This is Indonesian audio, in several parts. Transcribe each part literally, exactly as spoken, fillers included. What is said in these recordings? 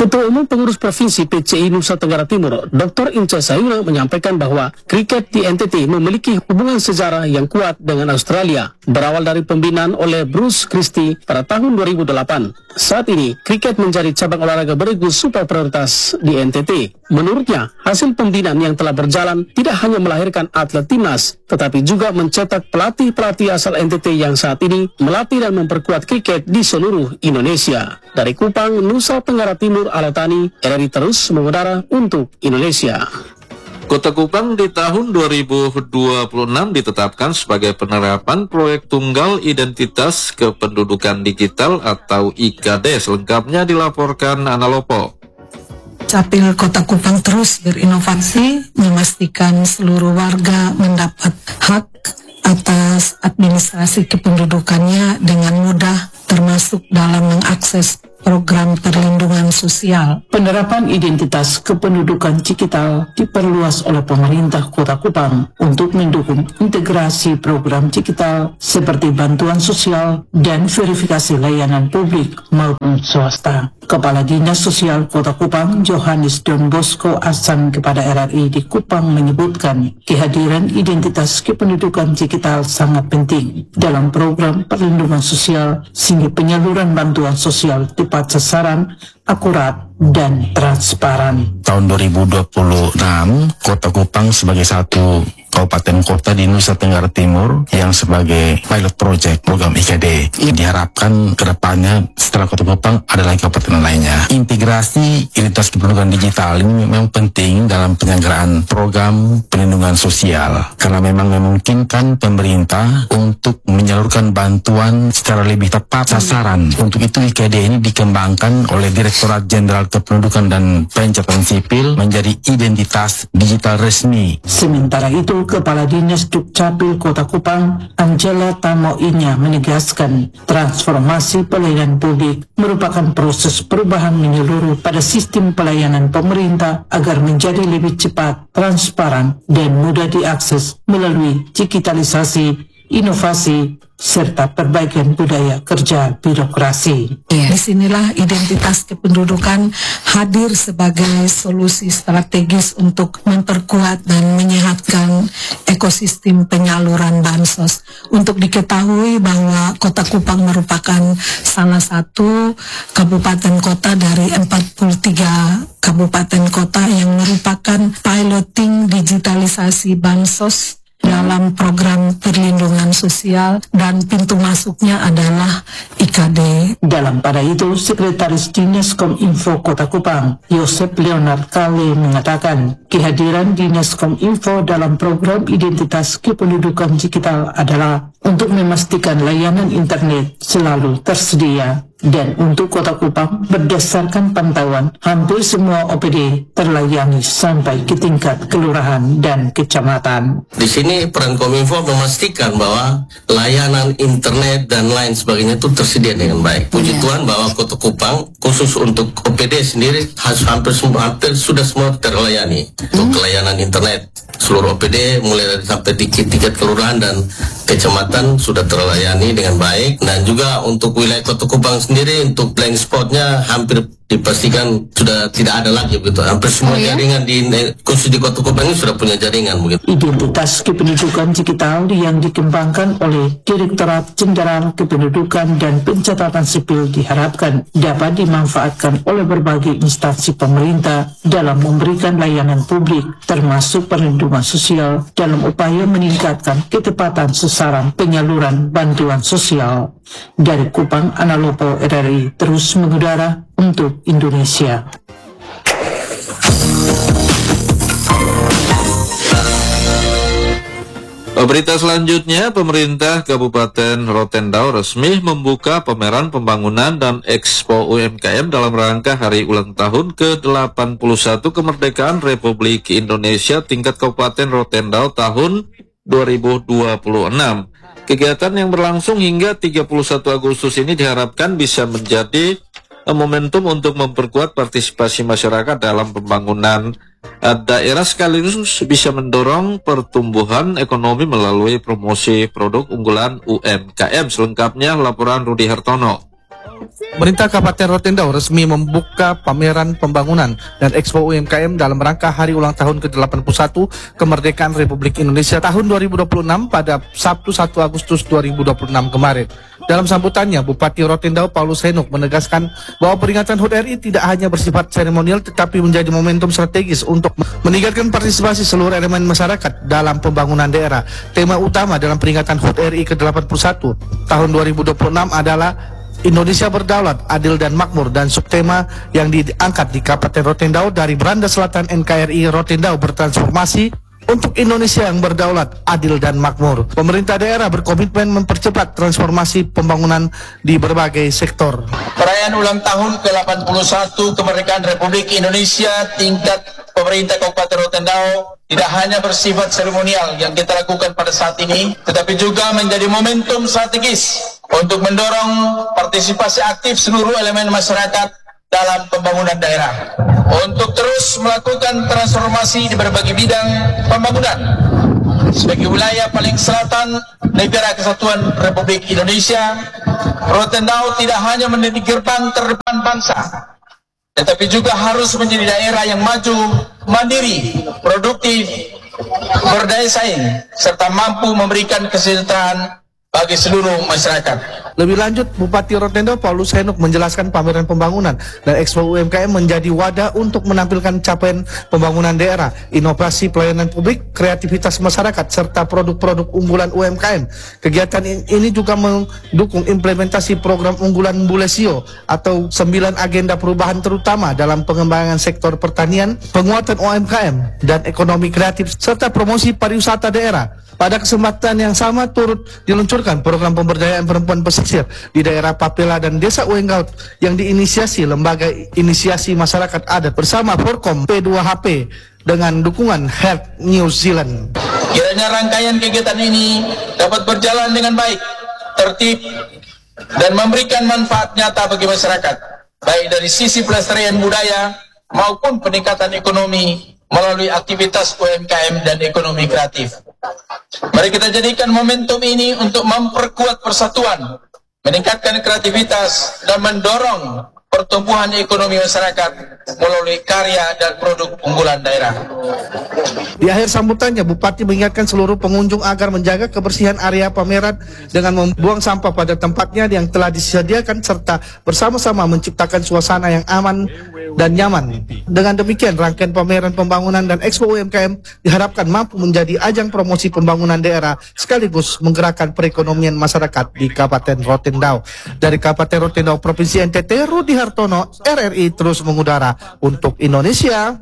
Ketua Umum Pengurus Provinsi P C I Nusa Tenggara Timur, Doktor Inca Sayuna menyampaikan bahwa kriket di N T T memiliki hubungan sejarah yang kuat dengan Australia, berawal dari pembinaan oleh Bruce Christie pada tahun dua ribu delapan. Saat ini, kriket menjadi cabang olahraga beregu super prioritas di N T T. Menurutnya, hasil pembinaan yang telah berjalan tidak hanya melahirkan atlet timnas, tetapi juga mencetak pelatih-pelatih asal N T T yang saat ini melatih dan memperkuat kriket di seluruh Indonesia. Dari Kupang, Nusa Tenggara Timur, Alatani, R R I terus mengudara untuk Indonesia. Kota Kupang di tahun dua ribu dua puluh enam ditetapkan sebagai penerapan proyek tunggal identitas kependudukan digital atau I K D. Selengkapnya dilaporkan Analopo. Capil Kota Kupang terus berinovasi memastikan seluruh warga mendapat hak atas administrasi kependudukannya dengan mudah, termasuk dalam mengakses program perlindungan sosial. Penerapan identitas kependudukan digital diperluas oleh pemerintah Kota Kupang untuk mendukung integrasi program digital seperti bantuan sosial dan verifikasi layanan publik maupun swasta. Kepala Dinas Sosial Kota Kupang, Johannes Don Bosco Asan kepada R R I di Kupang menyebutkan kehadiran identitas kependudukan digital sangat penting dalam program perlindungan sosial sehingga penyaluran bantuan sosial tepat sasaran, akurat, dan transparan. Tahun dua ribu dua puluh enam, Kota Kupang sebagai satu kabupaten kota di Nusa Tenggara Timur yang sebagai pilot project program I K D. Ini diharapkan kedepannya setelah Kota Kupang ada lagi kabupaten lainnya. Integrasi identitas kependudukan digital ini memang penting dalam penyelenggaraan program perlindungan sosial karena memang memungkinkan pemerintah untuk menyalurkan bantuan secara lebih tepat sasaran. Untuk itu I K D ini dikembangkan oleh Direktorat Jenderal Kependudukan dan Pencatatan Sipil menjadi identitas digital resmi. Sementara itu, Kepala Dinas Dukcapil Kota Kupang, Angela Tamoinya menegaskan transformasi pelayanan publik merupakan proses perubahan menyeluruh pada sistem pelayanan pemerintah agar menjadi lebih cepat, transparan, dan mudah diakses melalui digitalisasi, inovasi, serta perbaikan budaya kerja birokrasi. Ya, disinilah identitas kependudukan hadir sebagai solusi strategis untuk memperkuat dan menyehatkan ekosistem penyaluran bansos. Untuk diketahui bahwa Kota Kupang merupakan salah satu kabupaten kota dari empat puluh tiga kabupaten kota yang merupakan piloting digitalisasi bansos dalam program perlindungan sosial dan pintu masuknya adalah I K D. Dalam pada itu, Sekretaris Dinas Kominfo Kota Kupang, Yosep Leonard Kale mengatakan kehadiran Dinas Kominfo dalam program identitas kependudukan digital adalah untuk memastikan layanan internet selalu tersedia. Dan untuk Kota Kupang, berdasarkan pantauan, hampir semua O P D terlayani sampai ke tingkat kelurahan dan kecamatan. Di sini peran Kominfo memastikan bahwa layanan internet dan lain sebagainya itu tersedia dengan baik. Puji yeah. Tuhan bahwa Kota Kupang khusus untuk O P D sendiri hampir semua hampir sudah semua terlayani mm. untuk layanan internet. Seluruh O P D mulai dari sampai di tingkat kelurahan dan kecamatan sudah terlayani dengan baik, dan juga untuk wilayah Kota Kupang sendiri untuk blank spotnya hampir dipastikan sudah tidak ada lagi begitu. Hampir semua oh, ya? jaringan di khusus di Kota Kupang ini sudah punya jaringan begitu. Identitas kependudukan digital yang dikembangkan oleh Direktorat Jenderal Kependudukan dan Pencatatan Sipil diharapkan dapat dimanfaatkan oleh berbagai instansi pemerintah dalam memberikan layanan publik termasuk perlindungan sosial dalam upaya meningkatkan ketepatan sasaran penyaluran bantuan sosial. Dari Kupang, Analopo R R I terus mengudara untuk Indonesia. Berita selanjutnya, pemerintah Kabupaten Rotendao resmi membuka pameran pembangunan dan Expo U M K M dalam rangka Hari Ulang Tahun ke delapan puluh satu Kemerdekaan Republik Indonesia tingkat Kabupaten Rotendao tahun dua ribu dua puluh enam. Kegiatan yang berlangsung hingga tiga puluh satu Agustus ini diharapkan bisa menjadi momentum untuk memperkuat partisipasi masyarakat dalam pembangunan daerah sekaligus bisa mendorong pertumbuhan ekonomi melalui promosi produk unggulan U M K M. Selengkapnya laporan Rudi Hartono. Pemerintah Kabupaten Rotendao resmi membuka pameran pembangunan dan Expo U M K M dalam rangka hari ulang tahun ke delapan puluh satu kemerdekaan Republik Indonesia tahun dua ribu dua puluh enam pada Sabtu satu Agustus dua ribu dua puluh enam kemarin. Dalam sambutannya, Bupati Rotendao Paulus Henuk menegaskan bahwa peringatan H U T R I tidak hanya bersifat seremonial tetapi menjadi momentum strategis untuk meningkatkan partisipasi seluruh elemen masyarakat dalam pembangunan daerah. Tema utama dalam peringatan H U T R I ke delapan puluh satu tahun dua ribu dua puluh enam adalah Indonesia berdaulat, adil dan makmur, dan subtema yang diangkat di Kabupaten Rotendao dari Beranda Selatan N K R I Rotendao bertransformasi untuk Indonesia yang berdaulat, adil dan makmur. Pemerintah daerah berkomitmen mempercepat transformasi pembangunan di berbagai sektor. Perayaan ulang tahun ke delapan puluh satu kemerdekaan Republik Indonesia tingkat pemerintah Kabupaten Rotendao tidak hanya bersifat seremonial yang kita lakukan pada saat ini, tetapi juga menjadi momentum strategis untuk mendorong partisipasi aktif seluruh elemen masyarakat dalam pembangunan daerah, untuk terus melakukan transformasi di berbagai bidang pembangunan. Sebagai wilayah paling selatan Negara Kesatuan Republik Indonesia, Rotendao tidak hanya menjadi gerbang terdepan bangsa, tetapi juga harus menjadi daerah yang maju, mandiri, produktif, berdaya saing, serta mampu memberikan kesejahteraan bagi seluruh masyarakat. Lebih lanjut, Bupati Rotendao Paulus Henuk menjelaskan pameran pembangunan dan Expo U M K M menjadi wadah untuk menampilkan capaian pembangunan daerah, inovasi pelayanan publik, kreativitas masyarakat, serta produk-produk unggulan U M K M. Kegiatan ini juga mendukung implementasi program unggulan Bulesio atau sembilan agenda perubahan terutama dalam pengembangan sektor pertanian, penguatan U M K M, dan ekonomi kreatif, serta promosi pariwisata daerah. Pada kesempatan yang sama turut diluncurkan program pemberdayaan perempuan pesisir di daerah Papela dan Desa Uenggaut yang diinisiasi Lembaga Inisiasi Masyarakat Adat bersama Forkom P dua H P dengan dukungan Health New Zealand. Kiranya rangkaian kegiatan ini dapat berjalan dengan baik, tertib, dan memberikan manfaat nyata bagi masyarakat, baik dari sisi pelestarian budaya maupun peningkatan ekonomi melalui aktivitas U M K M dan ekonomi kreatif. Mari kita jadikan momentum ini untuk memperkuat persatuan, meningkatkan kreativitas, dan mendorong pertumbuhan ekonomi masyarakat melalui karya dan produk unggulan daerah. Di akhir sambutannya, Bupati mengingatkan seluruh pengunjung agar menjaga kebersihan area pameran dengan membuang sampah pada tempatnya yang telah disediakan serta bersama-sama menciptakan suasana yang aman dan nyaman. Dengan demikian, rangkaian pameran pembangunan dan Expo U M K M diharapkan mampu menjadi ajang promosi pembangunan daerah sekaligus menggerakkan perekonomian masyarakat di Kabupaten Rotendao. Dari Kabupaten Rotendao, Provinsi N T T, Rudi Hartono, R R I terus mengudara untuk Indonesia.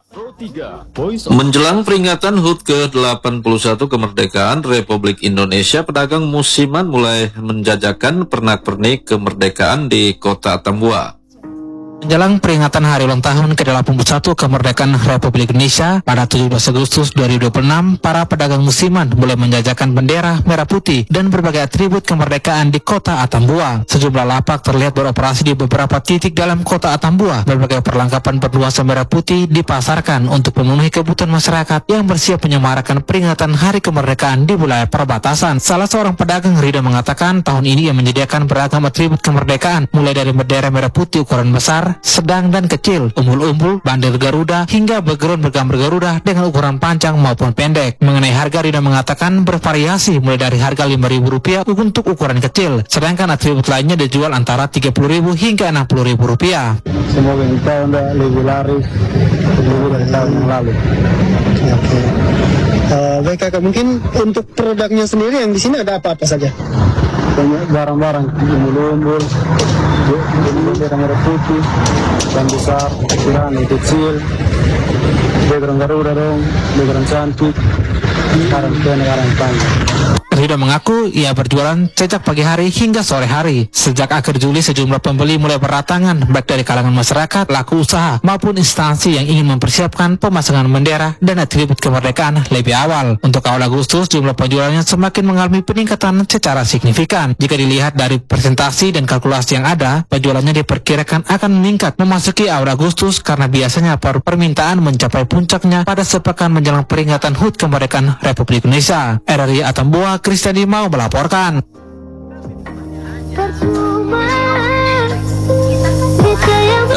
Menjelang peringatan H U T ke delapan puluh satu kemerdekaan Republik Indonesia, pedagang musiman mulai menjajakan pernak-pernik kemerdekaan di Kota Atambua. Menjelang peringatan hari ulang tahun ke delapan puluh satu kemerdekaan Republik Indonesia pada tujuh belas Agustus dua ribu dua puluh enam, para pedagang musiman mulai menjajakan bendera merah putih dan berbagai atribut kemerdekaan di Kota Atambua. Sejumlah lapak terlihat beroperasi di beberapa titik dalam Kota Atambua. Berbagai perlengkapan perluasan merah putih dipasarkan untuk memenuhi kebutuhan masyarakat yang bersiap menyemarakan peringatan hari kemerdekaan di wilayah perbatasan. Salah seorang pedagang, Rida, mengatakan tahun ini ia menyediakan beragam atribut kemerdekaan, mulai dari bendera merah putih ukuran besar, sedang dan kecil, umbul-umbul, bandel Garuda, hingga background bergambar Garuda dengan ukuran panjang maupun pendek. Mengenai harga, Rida mengatakan bervariasi mulai dari harga lima ribu rupiah untuk ukuran kecil, sedangkan atribut lainnya dijual antara tiga puluh ribu hingga enam puluh ribu rupiah. Semoga kita udah lebih laris lebih dari tahun yang lalu. Oke. Uh, baik kakak, mungkin untuk produknya sendiri yang di sini ada apa-apa saja? Banyak barang-barang, umbul-umbul, bendera merah putih, dan besar, ukuran kecil, background Garuda dong, background cantik, sekarang ke negara yang panjang. Rida mengaku ia berjualan sejak pagi hari hingga sore hari. Sejak akhir Juli, sejumlah pembeli mulai berdatangan, baik dari kalangan masyarakat, pelaku usaha, maupun instansi yang ingin mempersiapkan pemasangan bendera dan atribut kemerdekaan lebih awal. Untuk awal Agustus, jumlah penjualannya semakin mengalami peningkatan secara signifikan. Jika dilihat dari presentasi dan kalkulasi yang ada, penjualannya diperkirakan akan meningkat memasuki awal Agustus karena biasanya permintaan mencapai puncaknya pada sepekan menjelang peringatan H U T kemerdekaan Republik Indonesia. R R I Atambua, Kristiani mau melaporkan.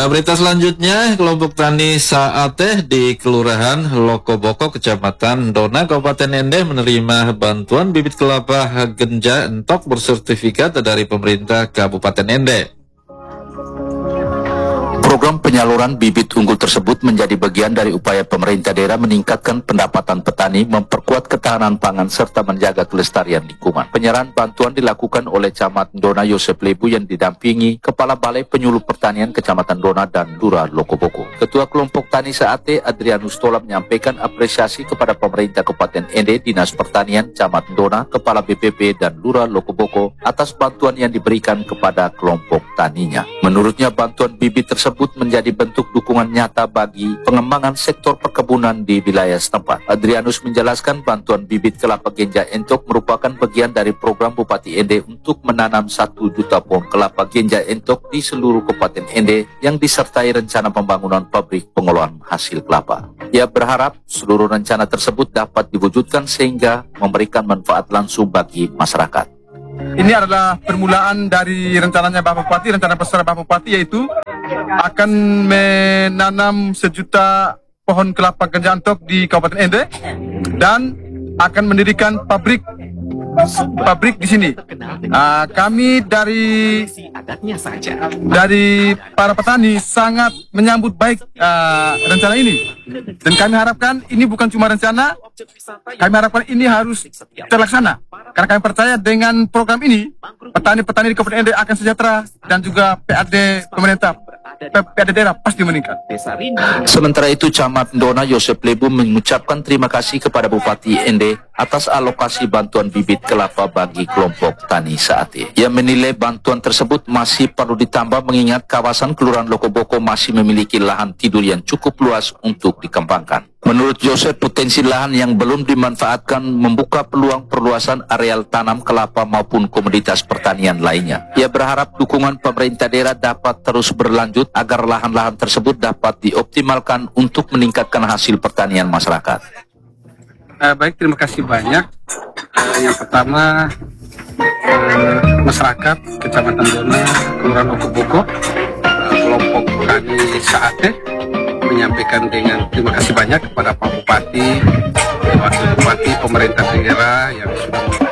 Nah, berita selanjutnya, kelompok tani Saateh di Kelurahan Lokoboko, Kecamatan Dona, Kabupaten Ende menerima bantuan bibit kelapa Genja Entok bersertifikat dari pemerintah Kabupaten Ende. Program penyaluran bibit unggul tersebut menjadi bagian dari upaya pemerintah daerah meningkatkan pendapatan petani, memperkuat ketahanan pangan, serta menjaga kelestarian lingkungan. Penyerahan bantuan dilakukan oleh Camat Dona Yosef Lebu yang didampingi Kepala Balai Penyuluh Pertanian Kecamatan Dona dan Lurah Lokoboko. Ketua Kelompok Tani Saate Adrianus Tola menyampaikan apresiasi kepada pemerintah Kabupaten Ende, Dinas Pertanian, Camat Dona, Kepala B P P, dan Lurah Lokoboko atas bantuan yang diberikan kepada kelompok taninya. Menurutnya, bantuan bibit tersebut menjadi bentuk dukungan nyata bagi pengembangan sektor perkebunan di wilayah setempat. Adrianus menjelaskan bantuan bibit kelapa Genja Entok merupakan bagian dari program Bupati Ende untuk menanam satu juta pohon kelapa Genja Entok di seluruh Kabupaten Ende yang disertai rencana pembangunan pabrik pengolahan hasil kelapa. Ia berharap seluruh rencana tersebut dapat diwujudkan sehingga memberikan manfaat langsung bagi masyarakat. Ini adalah permulaan dari rencananya Bapak Bupati, rencana besar Bapak Bupati yaitu akan menanam sejuta pohon kelapa Genja Entok di Kabupaten Ende dan akan mendirikan pabrik pabrik di sini. Uh, kami dari dari para petani sangat menyambut baik uh, rencana ini, dan kami harapkan ini bukan cuma rencana, kami harapkan ini harus terlaksana karena kami percaya dengan program ini petani-petani di Kabupaten Ende akan sejahtera dan juga P A D pemerintah P A D daerah pasti meningkat. Sementara itu, Camat Dona Yosef Lebu mengucapkan terima kasih kepada Bupati Ende atas alokasi bantuan bibit kelapa bagi kelompok tani Saate. Ia menilai bantuan tersebut masih perlu ditambah mengingat kawasan Kelurahan Lokoboko masih memiliki lahan tidur yang cukup luas untuk dikembangkan. Menurut Joseph, potensi lahan yang belum dimanfaatkan membuka peluang perluasan areal tanam kelapa maupun komoditas pertanian lainnya. Ia berharap dukungan pemerintah daerah dapat terus berlanjut agar lahan-lahan tersebut dapat dioptimalkan untuk meningkatkan hasil pertanian masyarakat. Uh, baik, terima kasih banyak. Uh, yang pertama, uh, masyarakat Kecamatan Dona, Kelurahan Lokoboko, uh, kelompok tani Saate menyampaikan dengan terima kasih banyak kepada Pak Bupati, Wakil Bupati, pemerintah daerah yang sudah